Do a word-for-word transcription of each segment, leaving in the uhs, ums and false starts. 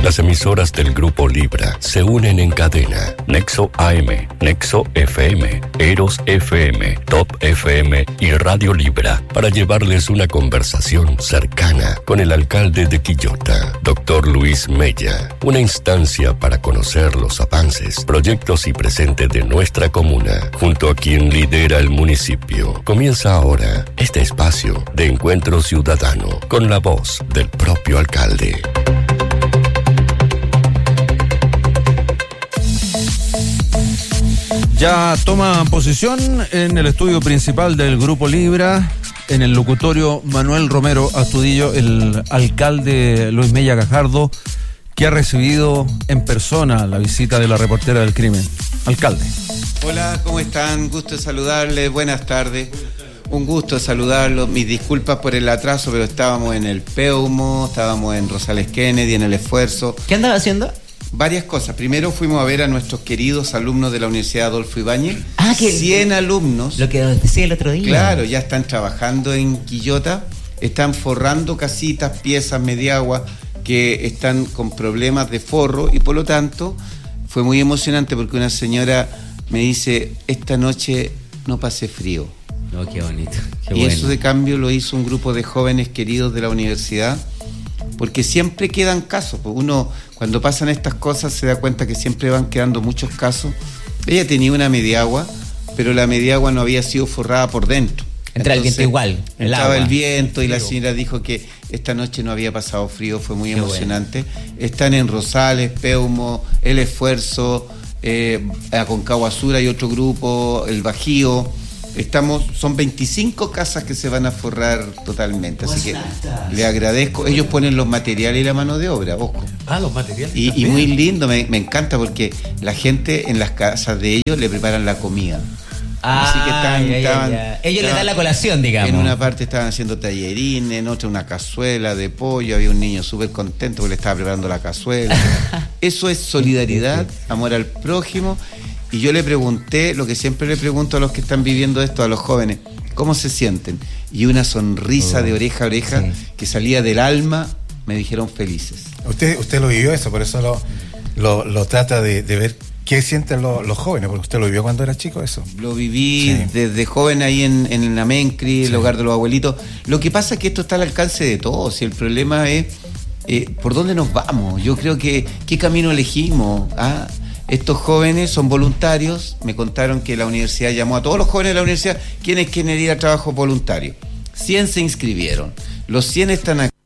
Las emisoras del Grupo Libra se unen en cadena. Nexo A M, Nexo F M, Eros F M, Top F M y Radio Libra para llevarles una conversación cercana con el alcalde de Quillota, doctor Luis Mella. Una instancia para conocer los avances, proyectos y presente de nuestra comuna, junto a quien lidera el municipio. Comienza ahora este espacio de encuentro ciudadano con la voz del propio alcalde. Ya toma posición en el estudio principal del Grupo Libra, en el locutorio Manuel Romero Astudillo, el alcalde Luis Mella Gajardo, que ha recibido en persona la visita de la reportera del crimen. Alcalde. Hola, ¿cómo están? Gusto de saludarles, buenas tardes. Un gusto saludarlos, mis disculpas por el atraso, pero estábamos en el Peumo, estábamos en Rosales Kennedy, en el esfuerzo. ¿Qué andaba haciendo? Varias cosas. Primero fuimos a ver a nuestros queridos alumnos de la Universidad Adolfo Ibáñez. Ah, que cien alumnos. Lo que decía el otro día. Claro, ya están trabajando en Quillota, están forrando casitas, piezas, mediagua, que están con problemas de forro y por lo tanto fue muy emocionante porque una señora me dice, esta noche no pasé frío. Oh, qué bonito. Qué y bueno. Eso de cambio lo hizo un grupo de jóvenes queridos de la universidad, porque siempre quedan casos. Uno, cuando pasan estas cosas, se da cuenta que siempre van quedando muchos casos. Ella tenía una mediagua, pero la mediagua no había sido forrada por dentro. Entra el viento igual. El entraba agua. el viento y la señora dijo que esta noche no había pasado frío, fue muy Qué emocionante. Bueno. Están en Rosales, Peumo, El Esfuerzo, eh, Aconcagua Sur hay otro grupo, El Bajío. Estamos, son veinticinco casas que se van a forrar totalmente, así que le agradezco. Ellos ponen los materiales y la mano de obra, Bosco. Ah, los materiales. Y, y muy lindo, me, me encanta porque la gente en las casas de ellos le preparan la comida. Ah, así que están, ya, estaban, ya, ya. Ellos estaban, le dan la colación, digamos. En una parte estaban haciendo tallerines, en otra una cazuela de pollo. Había un niño súper contento porque le estaba preparando la cazuela. Eso es solidaridad, amor al prójimo. Y yo le pregunté, lo que siempre le pregunto a los que están viviendo esto, a los jóvenes, ¿cómo se sienten? Y una sonrisa oh, de oreja a oreja sí. que salía del alma, me dijeron felices. Usted usted lo vivió eso, por eso lo, lo, lo trata de, de ver qué sienten lo, los jóvenes, porque usted lo vivió cuando era chico eso. Lo viví sí. desde joven ahí en, en la Mencri, sí. el hogar de los abuelitos. Lo que pasa es que esto está al alcance de todos, y el problema es eh, por dónde nos vamos. Yo creo que qué camino elegimos, ¿ah? Estos jóvenes son voluntarios. Me contaron que la universidad llamó a todos los jóvenes de la universidad quienes quieren ir a trabajo voluntario. cien se inscribieron. Los cien están acá.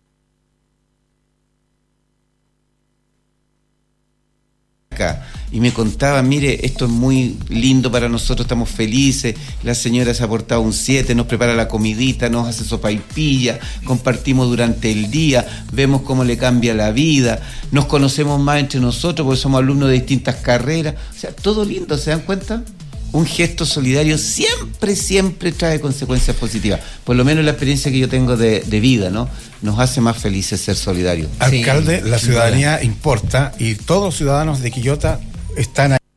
Y me contaban, mire, esto es muy lindo para nosotros, estamos felices, la señora se ha aportado un siete, nos prepara la comidita, nos hace sopaipilla, compartimos durante el día, vemos cómo le cambia la vida, nos conocemos más entre nosotros porque somos alumnos de distintas carreras, o sea, todo lindo, ¿se dan cuenta? Un gesto solidario siempre, siempre trae consecuencias positivas, por lo menos la experiencia que yo tengo de, de vida, ¿no? Nos hace más felices ser solidarios. Alcalde, sí, la ciudadanía importa y todos los ciudadanos de Quillota están ahí.